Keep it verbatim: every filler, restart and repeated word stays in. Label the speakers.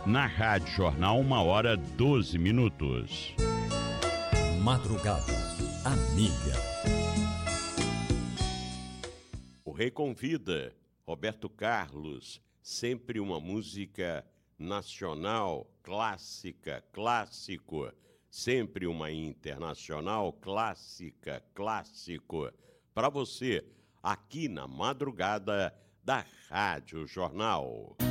Speaker 1: Na Rádio Jornal, uma hora doze minutos.
Speaker 2: Madrugada amiga.
Speaker 3: O Rei Convida, Roberto Carlos, sempre uma música nacional, clássica, clássico, sempre uma internacional, clássica, clássico, para você, aqui na madrugada da Rádio Jornal.